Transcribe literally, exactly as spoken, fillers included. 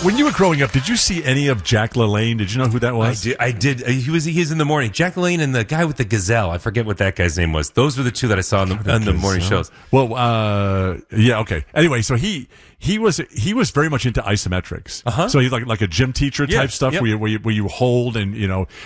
When you were growing up, did you see any of Jack LaLanne? Did you know who that I was? did. I did. He was. He was in the morning. Jack LaLanne and the guy with the gazelle. I forget what that guy's name was. Those were the two that I saw in the, in the morning shows. Well, uh, yeah, okay. Anyway, so he he was he was very much into isometrics. Uh-huh. So he's like like a gym teacher type Yeah, stuff yep. where you, where you where you hold and you know